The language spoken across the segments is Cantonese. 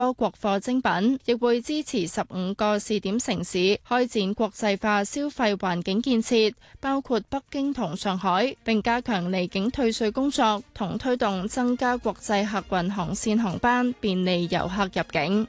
多國貨精品，亦會支持15個試點城市開展國際化消費環境建設，包括北京同上海，並加強離境退稅工作，同推動增加國際客運航線航班，便利遊客入境。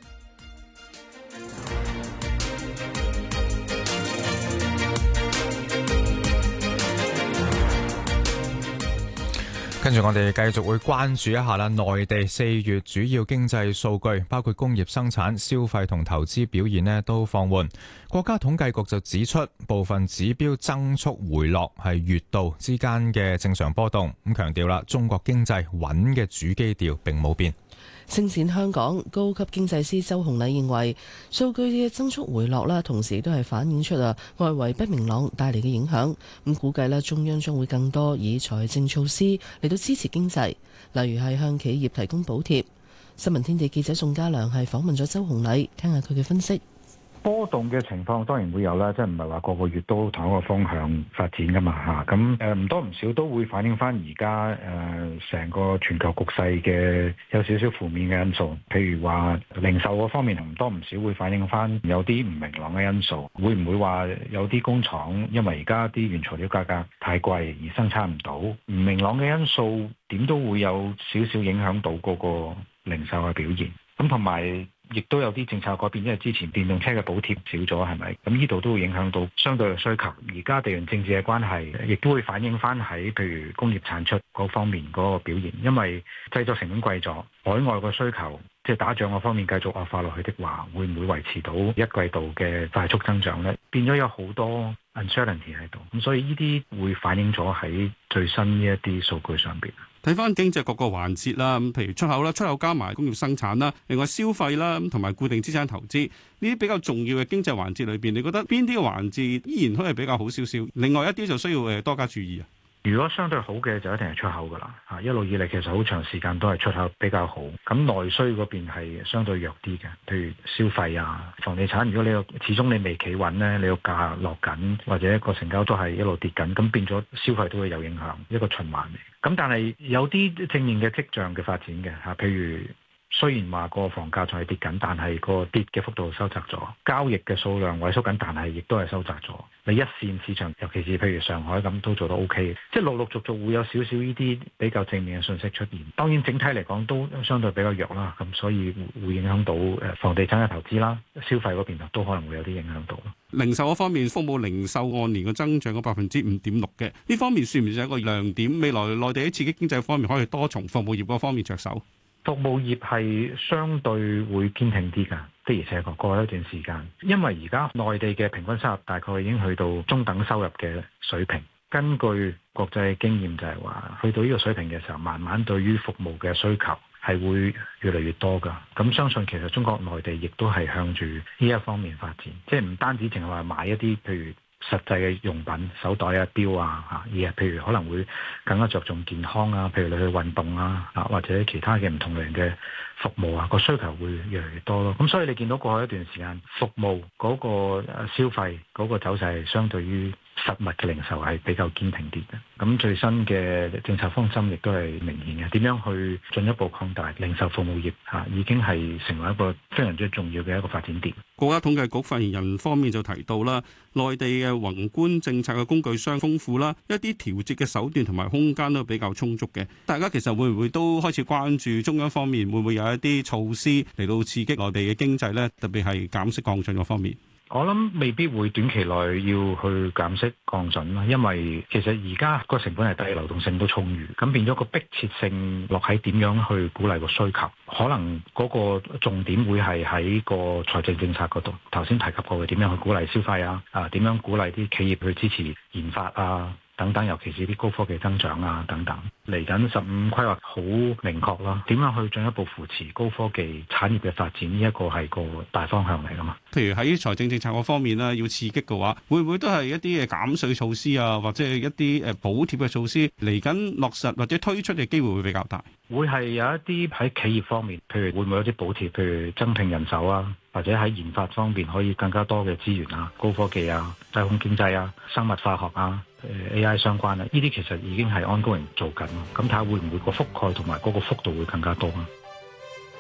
跟住我哋繼續會關注一下啦，內地4月主要經濟數據，包括工業生產、消費同投資表現呢都放緩。國家統計局就指出，部分指標增速回落係月度之間嘅正常波動。咁強調啦，中國經濟穩嘅主基調並冇變。 星展香港高級經濟師周紅禮認為，數據嘅增速回落啦，同時都係反映出外圍不明朗帶嚟嘅影響。咁估計中央將會更多以財政措施嚟到支持經濟，例如係向企業提供補貼。新聞天地記者宋家良係訪問咗周紅禮，聽下佢嘅分析。 波動嘅情況當然會有啦，即係唔係話個個月都同一個方向發展㗎嘛嚇。咁唔多唔少都會反映翻而家成個全球局勢嘅有少少負面嘅因素，譬如話零售嗰方面唔多唔少會反映翻有啲唔明朗嘅因素。會唔會話有啲工廠因為而家啲原材料價格太貴而生產唔到？唔明朗嘅因素點都會有少少影響到嗰個零售嘅表現。咁同埋亦都有啲政策改變，因為之前電動車嘅補貼少咗，係咪？咁呢度都會影響到相對嘅需求。而家地緣政治嘅關係，亦都會反映翻喺譬如工業產出嗰方面嗰個表現，因為製作成本貴咗，海外個需求即係打仗嗰方面繼續惡化落去的話，會唔會維持到一季度嘅快速增長呢？變咗有好多 uncertainty 喺度，咁所以呢啲會反映咗喺最新呢一啲數據上邊。 睇翻經濟各個環節啦，咁譬如出口啦，出口加埋工業生產啦，另外消費啦，咁同埋固定資產投資呢啲比較重要嘅經濟環節裏邊，你覺得邊啲嘅環節依然都係比較好少少？另外一啲就需要多加注意啊。 如果相對好嘅就一定係出口㗎啦，一路以嚟其實好長時間都係出口比較好。咁內需嗰邊係相對弱啲嘅，譬如消費啊、房地產。如果你始終你未企穩呢，你個價落緊，或者個成交都係一路跌緊，咁變咗消費都會有影響，一個循環嚟。咁但係有啲正面嘅跡象嘅發展嘅嚇，譬如雖然話個房價仲係跌緊，但係個跌嘅幅度收窄咗，交易嘅數量萎縮緊，但係亦都係收窄咗。你一線市場，尤其是譬如上海咁，都做得 OK，即係陸陸續續會有少少呢啲比較正面嘅信息出現。當然整體嚟講都相對比較弱啦，咁所以會影響到房地產嘅投資啦、消費嗰邊都可能會有啲影響到。 零售嗰方面，服務零售按年嘅增長嘅5.6%嘅，呢方面算唔算係一個亮點？未來內地喺刺激經濟方面可以多從服務業嗰方面着手。 服務業係相對會堅挺啲㗎，的而且確過一段時間，因為而家內地嘅平均收入大概已經去到中等收入嘅水平。根據國際經驗就係話，去到呢個水平嘅時候，慢慢對於服務嘅需求係會越嚟越多㗎。咁相信其實中國內地亦都係向住呢一方面發展，即係唔單止淨係話買一啲譬如實際嘅用品、手袋啊、錶啊嚇，而係譬如可能會更加着重健康啊，譬如你去運動啊，或者其他嘅唔同類型嘅服務啊，個需求會越嚟越多咯。咁所以你見到過去一段時間，服務嗰個消費嗰個走勢係相對於實物嘅零售係比較堅挺啲嘅。咁最新嘅政策方針亦都係明顯嘅，點樣去進一步擴大零售服務業嚇，已經係成為一個非常之重要嘅一個發展點。 國家統計局發言人方面就提到啦，內地嘅宏觀政策嘅工具箱豐富啦，一啲調節嘅手段同埋空間都比較充足嘅。大家其實會唔會都開始關注中央方面會唔會有一啲措施嚟到刺激內地嘅經濟呢？特別係減息降準嗰方面。 我諗未必會短期內要去減息降準啦，因為其實而家個成本係低，流動性都充裕，咁變咗個迫切性落喺點樣去鼓勵個需求，可能嗰個重點會係喺個財政政策嗰度。頭先提及過嘅點樣去鼓勵消費啊，點樣鼓勵啲企業去支持研發啊等等，尤其是啲高科技增長啊等等。嚟緊15規劃好明確啦，點樣去進一步扶持高科技產業嘅發展？呢一個係個大方向嚟噶嘛。 譬如喺財政政策嗰方面啦，要刺激嘅話，會唔會都係一啲嘅減稅措施啊，或者係一啲補貼嘅措施嚟緊落實或者推出嘅機會會比較大？ 會係有一啲喺企業方面，譬如會唔會有啲補貼，譬如增聘人手啊，或者喺研發方面可以更加多嘅資源啊，高科技啊、太空經濟啊、生物化學啊、AI 相關啊，呢啲其實已經係ongoing做緊，咁睇下會唔會個覆蓋同埋嗰個幅度會更加多啊？